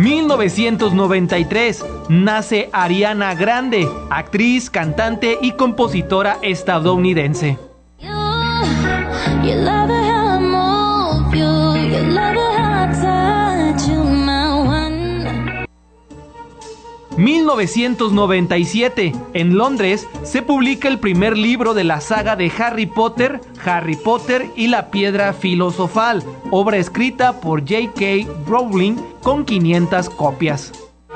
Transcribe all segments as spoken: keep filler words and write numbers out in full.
mil novecientos noventa y tres, nace Ariana Grande, actriz, cantante y compositora estadounidense. mil novecientos noventa y siete, en Londres, se publica el primer libro de la saga de Harry Potter, Harry Potter y la Piedra Filosofal, obra escrita por J K Rowling con quinientas copias.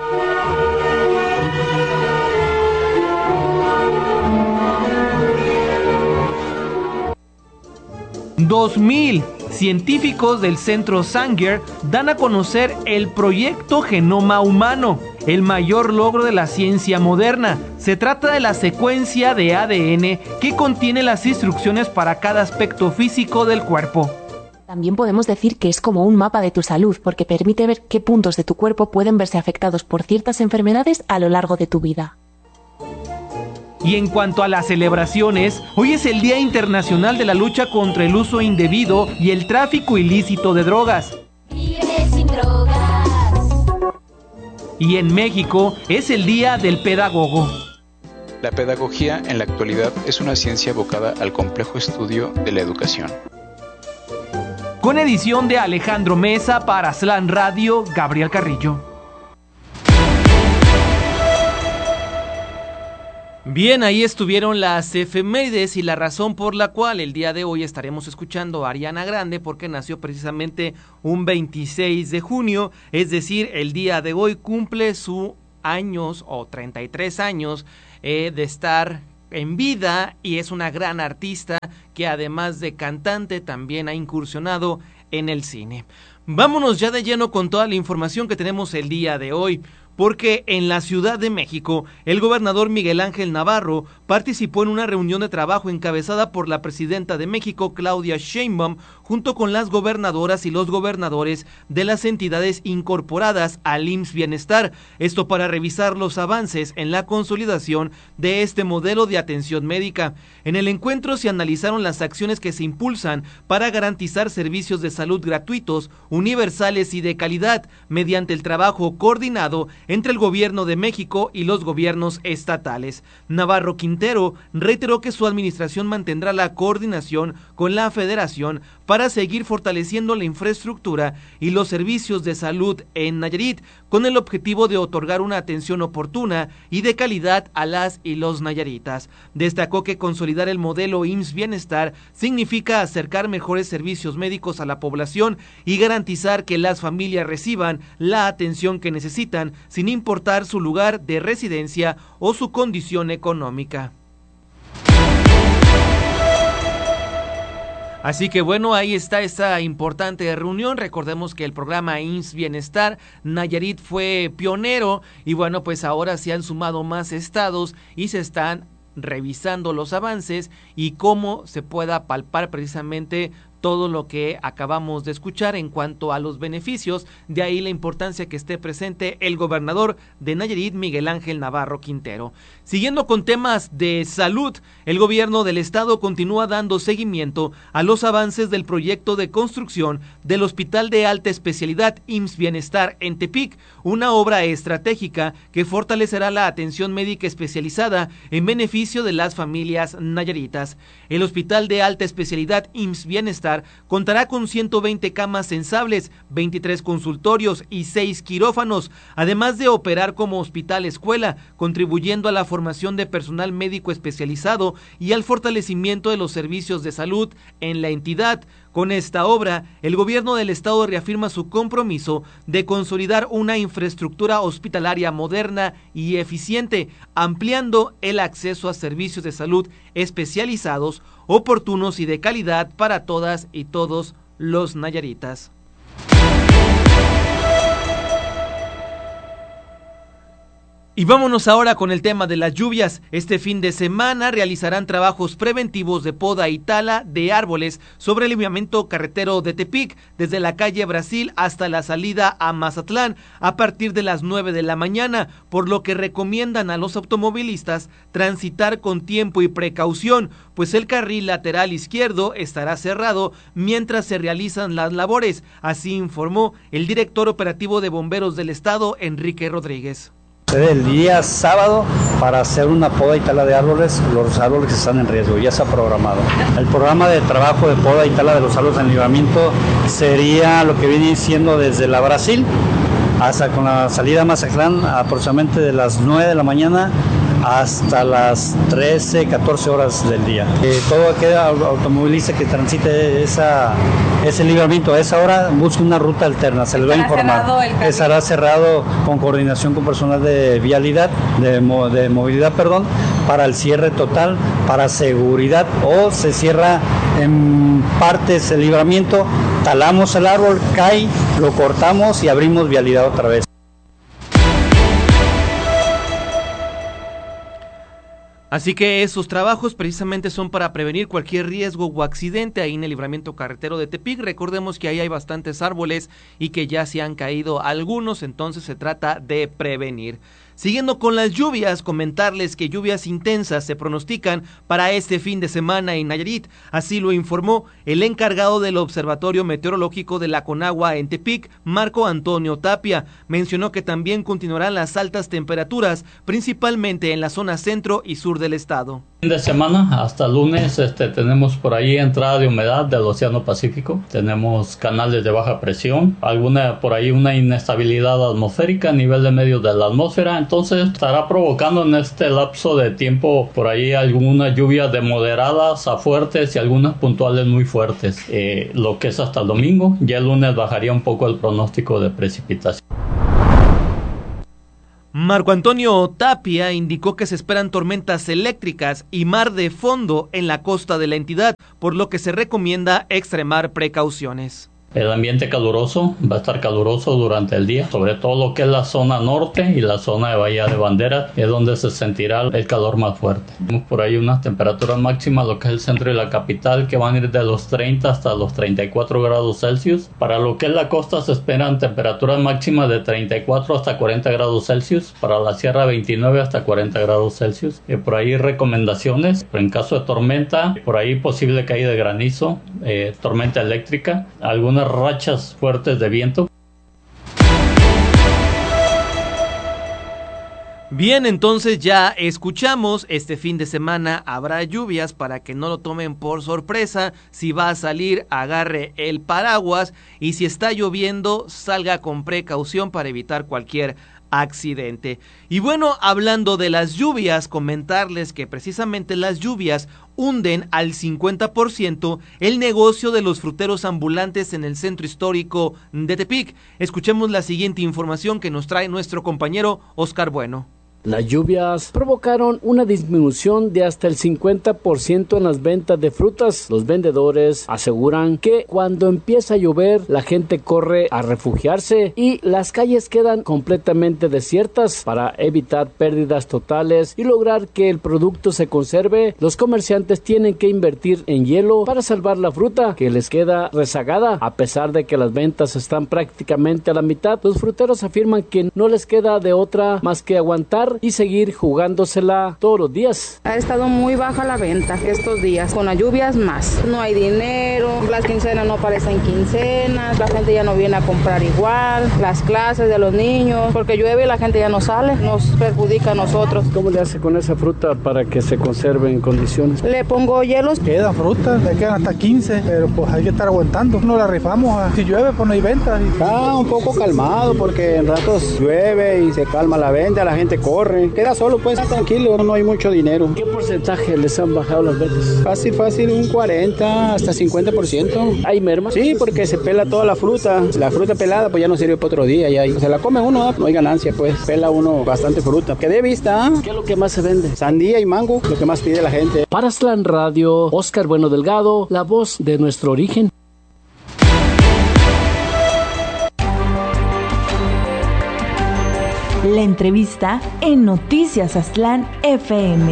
dos mil, científicos del Centro Sanger dan a conocer el proyecto Genoma Humano, el mayor logro de la ciencia moderna. Se trata de la secuencia de A D N que contiene las instrucciones para cada aspecto físico del cuerpo. También podemos decir que es como un mapa de tu salud, porque permite ver qué puntos de tu cuerpo pueden verse afectados por ciertas enfermedades a lo largo de tu vida. Y en cuanto a las celebraciones, hoy es el Día Internacional de la Lucha contra el Uso Indebido y el Tráfico Ilícito de Drogas. Vive sin drogas. Y en México es el Día del Pedagogo. La pedagogía en la actualidad es una ciencia abocada al complejo estudio de la educación. Con edición de Alejandro Mesa para Slam Radio, Gabriel Carrillo. Bien, ahí estuvieron las efemérides y la razón por la cual el día de hoy estaremos escuchando a Ariana Grande, porque nació precisamente un veintiséis de junio, es decir, el día de hoy cumple sus años o treinta y tres años eh, de estar en vida, y es una gran artista que además de cantante también ha incursionado en el cine. Vámonos ya de lleno con toda la información que tenemos el día de hoy, porque en la Ciudad de México, el gobernador Miguel Ángel Navarro participó en una reunión de trabajo encabezada por la presidenta de México, Claudia Sheinbaum, junto con las gobernadoras y los gobernadores de las entidades incorporadas al I M S S Bienestar, esto para revisar los avances en la consolidación de este modelo de atención médica. En el encuentro se analizaron las acciones que se impulsan para garantizar servicios de salud gratuitos, universales y de calidad, mediante el trabajo coordinado entre el gobierno de México y los gobiernos estatales. Navarro Quintero reiteró que su administración mantendrá la coordinación con la Federación para seguir fortaleciendo la infraestructura y los servicios de salud en Nayarit, con el objetivo de otorgar una atención oportuna y de calidad a las y los nayaritas. Destacó que consolidar el modelo I M S S Bienestar significa acercar mejores servicios médicos a la población y garantizar que las familias reciban la atención que necesitan, sin importar su lugar de residencia o su condición económica. Así que bueno, ahí está esta importante reunión. Recordemos que el programa I M S S Bienestar Nayarit fue pionero y bueno, pues ahora se han sumado más estados y se están revisando los avances y cómo se pueda palpar precisamente todo lo que acabamos de escuchar en cuanto a los beneficios. De ahí la importancia que esté presente el gobernador de Nayarit, Miguel Ángel Navarro Quintero. Siguiendo con temas de salud, el gobierno del estado continúa dando seguimiento a los avances del proyecto de construcción del Hospital de Alta Especialidad I M S S Bienestar en Tepic, una obra estratégica que fortalecerá la atención médica especializada en beneficio de las familias nayaritas. El Hospital de Alta Especialidad I M S S Bienestar contará con ciento veinte camas sensables, veintitrés consultorios y seis quirófanos, además de operar como hospital escuela, contribuyendo a la formación de personal médico especializado y al fortalecimiento de los servicios de salud en la entidad. Con esta obra, el gobierno del estado reafirma su compromiso de consolidar una infraestructura hospitalaria moderna y eficiente, ampliando el acceso a servicios de salud especializados, oportunos y de calidad para todas y todos los nayaritas. Y vámonos ahora con el tema de las lluvias. Este fin de semana realizarán trabajos preventivos de poda y tala de árboles sobre el lineamiento carretero de Tepic, desde la calle Brasil hasta la salida a Mazatlán, a partir de las nueve de la mañana, por lo que recomiendan a los automovilistas transitar con tiempo y precaución, pues el carril lateral izquierdo estará cerrado mientras se realizan las labores, así informó el director operativo de Bomberos del Estado, Enrique Rodríguez. El día sábado para hacer una poda y tala de árboles, los árboles que están en riesgo, ya está programado. El programa de trabajo de poda y tala de los árboles en libramiento sería lo que viene siendo desde la Brasil hasta con la salida a Mazatlán, aproximadamente de las nueve de la mañana hasta las trece, catorce horas del día. Eh, todo aquel automovilista que transite esa, ese libramiento a esa hora busca una ruta alterna, se les va a informar. Estará cerrado con coordinación con personal de vialidad, de, de movilidad, perdón, para el cierre total, para seguridad, o se cierra en partes el libramiento, talamos el árbol, cae, lo cortamos y abrimos vialidad otra vez. Así que esos trabajos precisamente son para prevenir cualquier riesgo o accidente ahí en el libramiento carretero de Tepic. Recordemos que ahí hay bastantes árboles y que ya se han caído algunos, entonces se trata de prevenir. Siguiendo con las lluvias, comentarles que lluvias intensas se pronostican para este fin de semana en Nayarit. Así lo informó el encargado del Observatorio Meteorológico de la Conagua en Tepic, Marco Antonio Tapia. Mencionó que también continuarán las altas temperaturas, principalmente en la zona centro y sur del estado. Fin de semana hasta lunes este, tenemos por ahí entrada de humedad del Océano Pacífico, tenemos canales de baja presión, alguna por ahí una inestabilidad atmosférica a nivel de medio de la atmósfera, entonces estará provocando en este lapso de tiempo por ahí algunas lluvias de moderadas a fuertes y algunas puntuales muy fuertes, eh, lo que es hasta el domingo. Ya el lunes bajaría un poco el pronóstico de precipitación. Marco Antonio Tapia indicó que se esperan tormentas eléctricas y mar de fondo en la costa de la entidad, por lo que se recomienda extremar precauciones. El ambiente caluroso va a estar caluroso durante el día, sobre todo lo que es la zona norte y la zona de Bahía de Banderas, es donde se sentirá el calor más fuerte. Tenemos por ahí unas temperaturas máximas, lo que es el centro y la capital, que van a ir de los treinta hasta los treinta y cuatro grados Celsius. Para lo que es la costa se esperan temperaturas máximas de treinta y cuatro hasta cuarenta grados Celsius. Para la sierra veintinueve hasta cuarenta grados Celsius. Eh, por ahí recomendaciones, pero en caso de tormenta, por ahí posible caída de granizo, eh, tormenta eléctrica, algunas rachas fuertes de viento. Bien, entonces ya escuchamos, este fin de semana habrá lluvias para que no lo tomen por sorpresa. Si va a salir, agarre el paraguas, y si está lloviendo, salga con precaución para evitar cualquier accidente. Y bueno, hablando de las lluvias, comentarles que precisamente las lluvias hunden al cincuenta por ciento el negocio de los fruteros ambulantes en el centro histórico de Tepic. Escuchemos la siguiente información que nos trae nuestro compañero Oscar Bueno. Las lluvias provocaron una disminución de hasta el cincuenta por ciento en las ventas de frutas. Los vendedores aseguran que cuando empieza a llover la gente corre a refugiarse y las calles quedan completamente desiertas. Para evitar pérdidas totales y lograr que el producto se conserve, los comerciantes tienen que invertir en hielo para salvar la fruta que les queda rezagada. A pesar de que las ventas están prácticamente a la mitad, los fruteros afirman que no les queda de otra más que aguantar y seguir jugándosela todos los días. Ha estado muy baja la venta estos días, con las lluvias más. No hay dinero, las quincenas no parecen quincenas, la gente ya no viene a comprar igual, las clases de los niños, porque llueve y la gente ya no sale, nos perjudica a nosotros. ¿Cómo le hace con esa fruta para que se conserve en condiciones? Le pongo hielos. Quedan frutas, le quedan hasta quince, pero pues hay que estar aguantando, no la rifamos. Si llueve pues no hay venta. Está un poco calmado porque en ratos llueve y se calma la venta, la gente corre. Queda solo, pues, tranquilo, no hay mucho dinero. ¿Qué porcentaje les han bajado las ventas? Fácil, fácil, un cuarenta hasta cincuenta por ciento. ¿Hay merma? Sí, porque se pela toda la fruta. La fruta pelada, pues ya no sirve para otro día. Ya se la come uno, no hay ganancia, pues. Pela uno bastante fruta. Que de vista, ¿eh? ¿Qué es lo que más se vende? Sandía y mango, lo que más pide la gente. Para Slan Radio, Oscar Bueno Delgado, la voz de nuestro origen. La entrevista en Noticias Aztlán F M.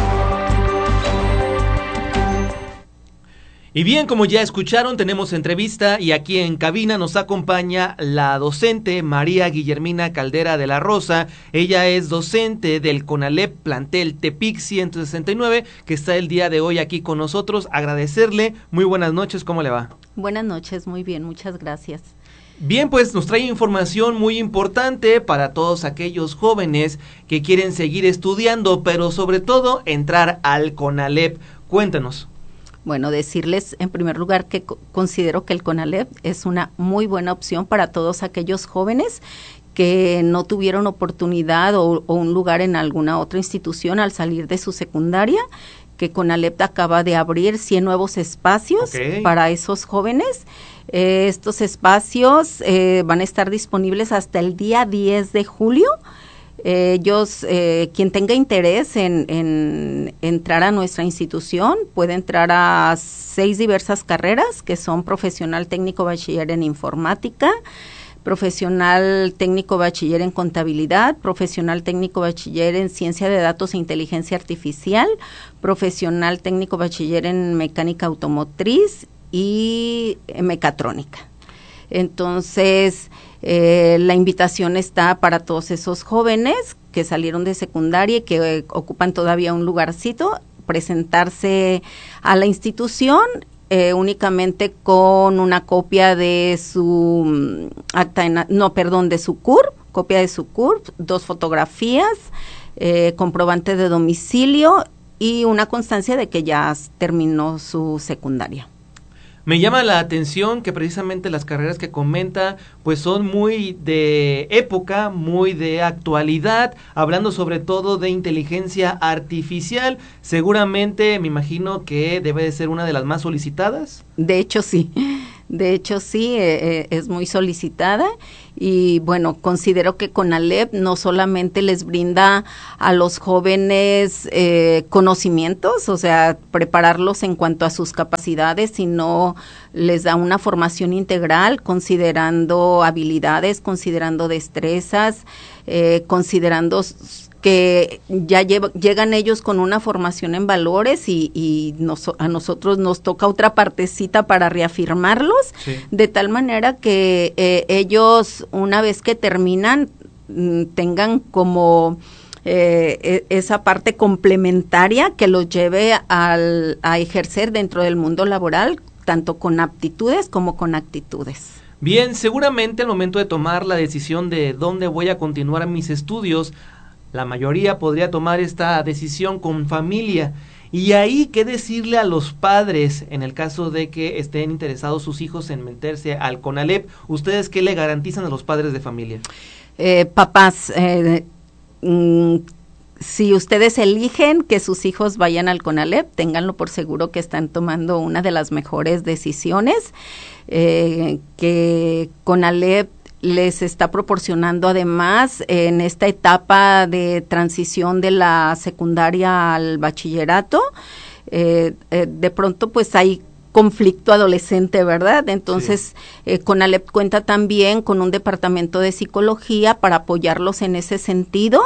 Y bien, como ya escucharon, tenemos entrevista y aquí en cabina nos acompaña la docente María Guillermina Caldera de la Rosa. Ella es docente del CONALEP plantel Tepic ciento sesenta y nueve, que está el día de hoy aquí con nosotros. Agradecerle, muy buenas noches, ¿cómo le va? Buenas noches, muy bien, muchas gracias. Bien, pues nos trae información muy importante para todos aquellos jóvenes que quieren seguir estudiando, pero sobre todo entrar al CONALEP. Cuéntanos. Bueno, decirles en primer lugar que co- considero que el CONALEP es una muy buena opción para todos aquellos jóvenes que no tuvieron oportunidad o, o un lugar en alguna otra institución al salir de su secundaria, que CONALEP acaba de abrir cien nuevos espacios okay. para esos jóvenes. Eh, estos espacios eh, van a estar disponibles hasta el día diez de julio. Eh, ellos, eh, quien tenga interés en, en entrar a nuestra institución, puede entrar a seis diversas carreras, que son profesional técnico bachiller en informática, profesional técnico bachiller en contabilidad, profesional técnico bachiller en ciencia de datos e inteligencia artificial, profesional técnico bachiller en mecánica automotriz y mecatrónica. Entonces, eh, la invitación está para todos esos jóvenes que salieron de secundaria y que eh, ocupan todavía un lugarcito, presentarse a la institución eh, únicamente con una copia de su um, acta, en, no, perdón, de su C U R P, copia de su C U R P, dos fotografías, eh, comprobante de domicilio y una constancia de que ya terminó su secundaria. Me llama la atención que precisamente las carreras que comenta pues son muy de época, muy de actualidad, hablando sobre todo de inteligencia artificial. Seguramente me imagino que debe de ser una de las más solicitadas. De hecho sí, de hecho sí, eh, es muy solicitada y bueno, considero que CONALEP no solamente les brinda a los jóvenes eh, conocimientos, o sea, prepararlos en cuanto a sus capacidades, sino les da una formación integral considerando habilidades, considerando destrezas, eh, considerando que ya lleva, llegan ellos con una formación en valores y, y nos, a nosotros nos toca otra partecita para reafirmarlos, sí. de tal manera que eh, ellos una vez que terminan m, tengan como eh, esa parte complementaria que los lleve al, a ejercer dentro del mundo laboral, tanto con aptitudes como con actitudes. Bien, seguramente al momento de tomar la decisión de dónde voy a continuar mis estudios, la mayoría podría tomar esta decisión con familia. Y ahí, ¿qué decirle a los padres en el caso de que estén interesados sus hijos en meterse al CONALEP? ¿Ustedes qué le garantizan a los padres de familia? Eh, papás, eh, mm, si ustedes eligen que sus hijos vayan al CONALEP, ténganlo por seguro que están tomando una de las mejores decisiones, eh, que CONALEP les está proporcionando además en esta etapa de transición de la secundaria al bachillerato, eh, eh, de pronto pues hay conflicto adolescente, ¿verdad? Entonces, sí. eh, CONALEP cuenta también con un departamento de psicología para apoyarlos en ese sentido,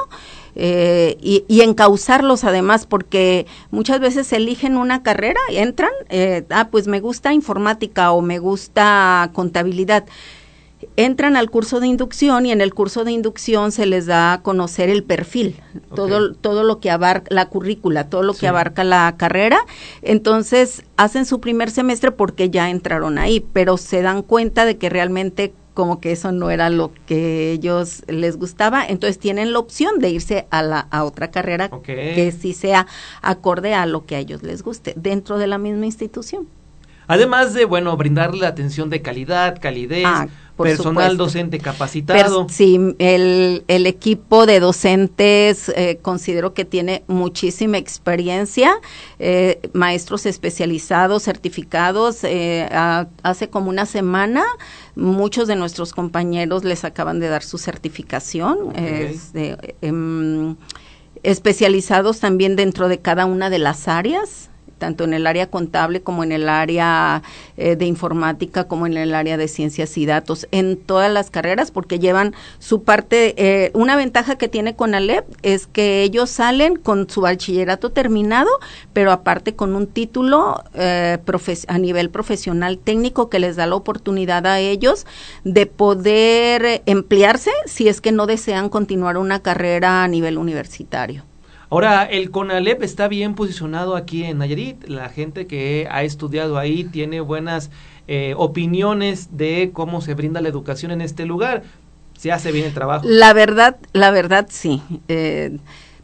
eh, y, y encauzarlos además, porque muchas veces eligen una carrera y entran, eh, ah, pues me gusta informática o me gusta contabilidad. Entran al curso de inducción y en el curso de inducción se les da a conocer el perfil, okay. todo todo lo que abarca la currícula, todo lo sí. que abarca la carrera. Entonces hacen su primer semestre porque ya entraron ahí, pero se dan cuenta de que realmente como que eso no era lo que ellos les gustaba, entonces tienen la opción de irse a la a otra carrera okay. que sí sea acorde a lo que a ellos les guste dentro de la misma institución. Además de, bueno, brindarle la atención de calidad, calidez, ah, personal supuesto. docente capacitado. Per, sí, el, el equipo de docentes eh, considero que tiene muchísima experiencia, eh, maestros especializados, certificados. Eh, a, hace como una semana muchos de nuestros compañeros les acaban de dar su certificación, okay. este, eh, eh, especializados también dentro de cada una de las áreas. tanto en el área contable como en el área eh, de informática, como en el área de ciencias y datos, en todas las carreras, porque llevan su parte. Eh, una ventaja que tiene CONALEP es que ellos salen con su bachillerato terminado, pero aparte con un título eh, profe- a nivel profesional técnico que les da la oportunidad a ellos de poder emplearse si es que no desean continuar una carrera a nivel universitario. Ahora, el CONALEP está bien posicionado aquí en Nayarit. La gente que ha estudiado ahí tiene buenas eh, opiniones de cómo se brinda la educación en este lugar. ¿Se hace bien el trabajo? La verdad, la verdad sí. Eh,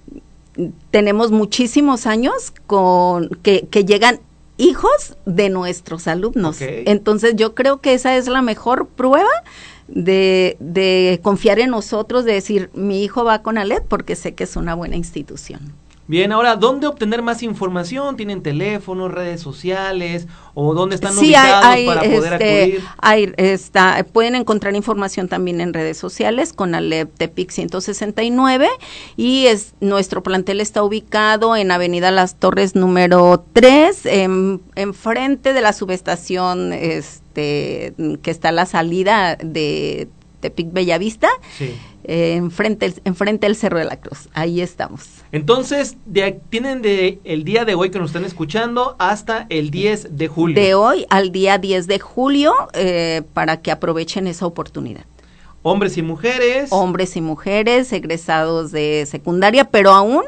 tenemos muchísimos años con que, que llegan hijos de nuestros alumnos. Okay. Entonces yo creo que esa es la mejor prueba de, de confiar en nosotros, de decir, mi hijo va con CONALEP porque sé que es una buena institución. Bien, ahora, ¿dónde obtener más información? ¿Tienen teléfonos, redes sociales o dónde están sí, ubicados hay, hay, para poder este, acudir? Hay, está, pueden encontrar información también en redes sociales, CONALEP Tepic ciento sesenta y nueve, y es, nuestro plantel está ubicado en Avenida Las Torres número tres, en, en frente de la subestación este, que está a la salida de Tepic Bellavista. Sí. Eh, enfrente, enfrente del Cerro de la Cruz, ahí estamos. Entonces, de, tienen de el día de hoy que nos están escuchando hasta el diez de julio. De hoy al día diez de julio, eh, para que aprovechen esa oportunidad. Hombres y mujeres. Hombres y mujeres, egresados de secundaria, pero aún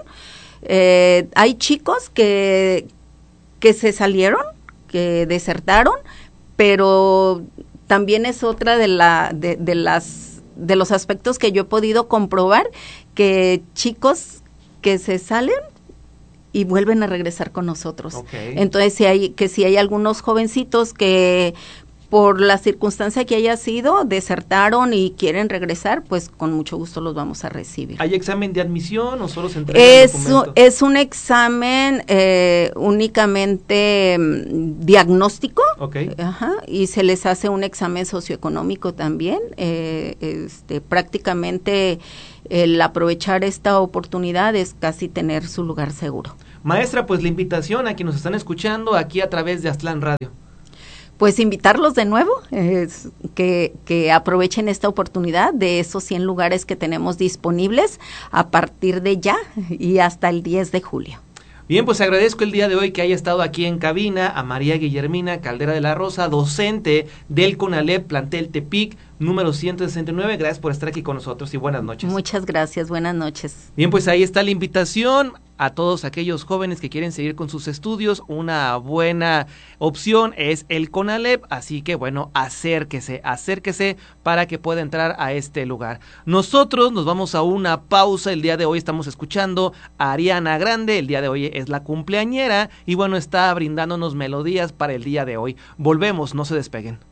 eh, hay chicos que, que se salieron, que desertaron, pero también es otra de, la, de, de las de los aspectos que yo he podido comprobar, que chicos que se salen y vuelven a regresar con nosotros. Okay. Entonces, si hay, que si hay algunos jovencitos que por la circunstancia que haya sido, desertaron y quieren regresar, pues con mucho gusto los vamos a recibir. ¿Hay examen de admisión o solo se entrega es, el documento? Es un examen eh, únicamente um, diagnóstico, okay. Ajá, y se les hace un examen socioeconómico también. Eh, este, prácticamente el aprovechar esta oportunidad es casi tener su lugar seguro. Maestra, pues la invitación a quienes nos están escuchando aquí a través de Aztlán Radio. Pues invitarlos de nuevo, eh, que, que aprovechen esta oportunidad de esos cien lugares que tenemos disponibles a partir de ya y hasta el diez de julio. Bien, pues agradezco el día de hoy que haya estado aquí en cabina a María Guillermina Caldera de la Rosa, docente del CONALEP Plantel Tepic número ciento sesenta y nueve. Gracias por estar aquí con nosotros y buenas noches. Muchas gracias, buenas noches. Bien, pues ahí está la invitación a todos aquellos jóvenes que quieren seguir con sus estudios. Una buena opción es el CONALEP, así que bueno, acérquese, acérquese para que pueda entrar a este lugar. Nosotros nos vamos a una pausa. El día de hoy estamos escuchando a Ariana Grande, el día de hoy es la cumpleañera y bueno, está brindándonos melodías para el día de hoy. Volvemos, no se despeguen.